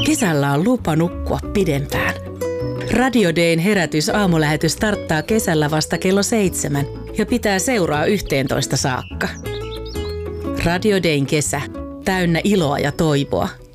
Kesällä on lupa nukkua pidempään. Radio Dayn herätys aamulähetys starttaa kesällä vasta kello 7 ja pitää seuraa 11 saakka. Radio Dayn kesä, täynnä iloa ja toivoa.